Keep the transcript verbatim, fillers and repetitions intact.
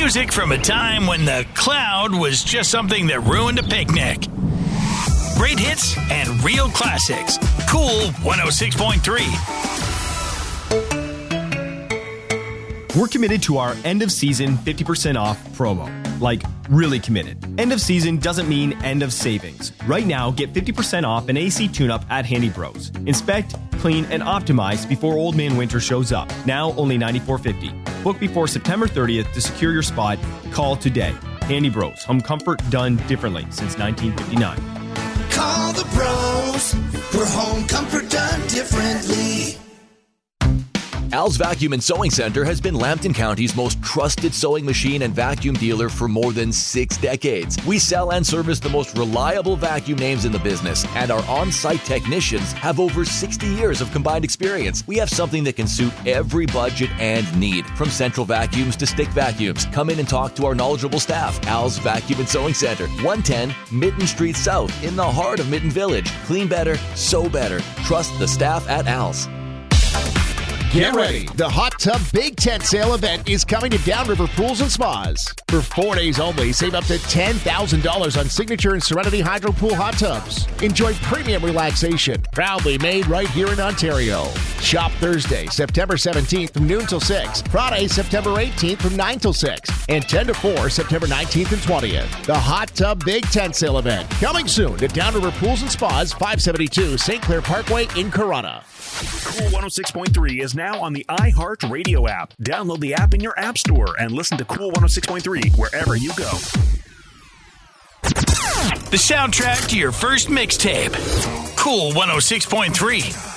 Music from a time when the cloud was just something that ruined a picnic. Great hits and real classics. Cool one oh six point three. We're committed to our end of season fifty percent off promo. Like, really committed. End of season doesn't mean end of savings. Right now, get fifty percent off an A C tune-up at Handy Bros. Inspect, clean, and optimize before Old Man Winter shows up. Now only ninety-four fifty. Book before September thirtieth to secure your spot. Call today. Handy Bros. Home comfort done differently since nineteen fifty-nine. Call the pros for home comfort done differently. Al's Vacuum and Sewing Center has been Lambton County's most trusted sewing machine and vacuum dealer for more than six decades. We sell and service the most reliable vacuum names in the business, and our on-site technicians have over sixty years of combined experience. We have something that can suit every budget and need, from central vacuums to stick vacuums. Come in and talk to our knowledgeable staff. Al's Vacuum and Sewing Center, one ten Mitten Street South, in the heart of Mitten Village. Clean better, sew better. Trust the staff at Al's. Get ready. The Hot Tub Big Tent Sale event is coming to Downriver Pools and Spas. For four days only, save up to ten thousand dollars on Signature and Serenity Hydro Pool hot tubs. Enjoy premium relaxation, proudly made right here in Ontario. Shop Thursday, September seventeenth from noon till six. Friday, September eighteenth from nine till six. And ten to four, September nineteenth and twentieth. The Hot Tub Big Tent Sale event. Coming soon to Downriver Pools and Spas, five seventy-two Saint Clair Parkway in Corunna. Cool one oh six point three is now on the iHeartRadio app. Download the app in your app store and listen to Cool one oh six point three wherever you go. The soundtrack to your first mixtape. Cool one oh six point three.